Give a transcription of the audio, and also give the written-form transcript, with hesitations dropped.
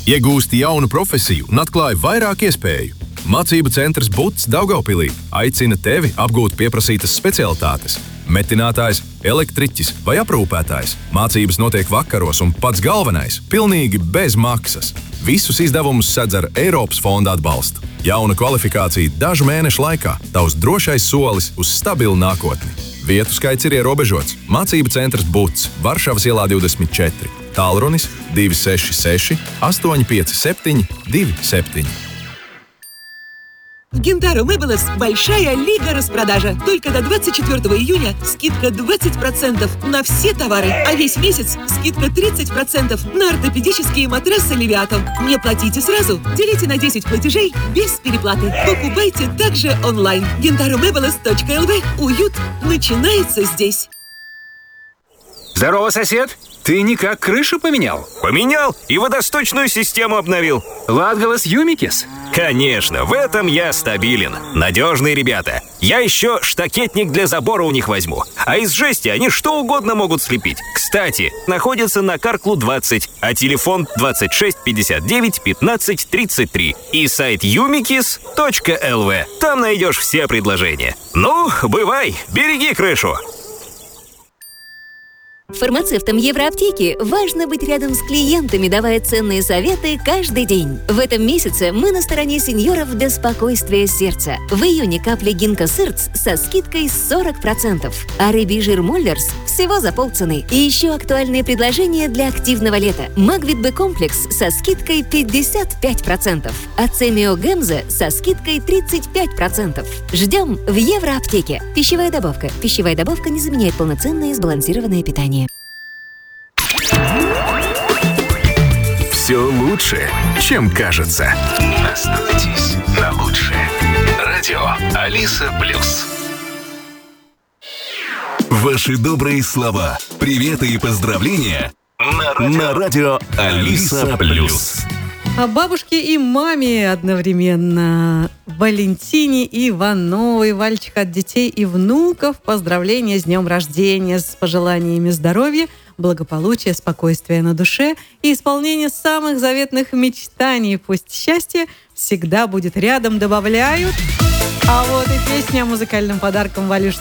Iegūsti jaunu profesiju un atklāji vairāk iespēju. Mācību centrs BUTS Daugavpilī aicina tevi apgūt pieprasītas specialitātes. Metinātājs, elektriķis vai aprūpētājs. Mācības notiek vakaros un pats galvenais – pilnīgi bez maksas. Visus izdevumus sedz ar Eiropas fonda atbalstu. Jauna kvalifikācija dažu mēnešu laikā. Tavs drošais solis uz stabilu nākotni. Vietu skaits ir ierobežots. Mācību centrs BUTS Varšavas ielā 24. Tālrunis 266 857 27. Гентаро Мэблес – большая лига распродажа. Только до 24 июня скидка 20% на все товары, а весь месяц скидка 30% на ортопедические матрасы Левиатан. Не платите сразу, делите на 10 платежей без переплаты. Покупайте также онлайн. GentaroMebles.lv. Уют начинается здесь. Здорово, сосед! Ты никак крышу поменял? Поменял и водосточную систему обновил. Latgalas Юмикис? Конечно, в этом я стабилен. Надежные ребята. Я еще штакетник для забора у них возьму. А из жести они что угодно могут слепить. Кстати, находится на Карклу 20, а телефон 26 59 15 33 и сайт umikis.lv. Там найдешь все предложения. Ну, бывай, береги крышу. Фармацевтам Евроаптеки важно быть рядом с клиентами, давая ценные советы каждый день. В этом месяце мы на стороне сеньоров для спокойствия сердца. В июне капли Гинко Сырц со скидкой 40%, а рыбий жир Моллерс всего за полцены. И еще актуальные предложения для активного лета. Магвит Б-комплекс со скидкой 55%, а Цемио Гемза со скидкой 35%. Ждем в Евроаптеке. Пищевая добавка. Пищевая добавка не заменяет полноценное и сбалансированное питание. Все лучше, чем кажется. Настройтесь на лучшее. Радио Алиса Плюс. Ваши добрые слова, приветы и поздравления на радио Алиса Плюс. А бабушке и маме одновременно. Валентине Ивановой, Вальчик, от детей и внуков. Поздравления с днем рождения, с пожеланиями здоровья, благополучия, спокойствия на душе и исполнения самых заветных мечтаний. Пусть счастье всегда будет рядом, добавляют. А вот и песня музыкальным подарком Валюш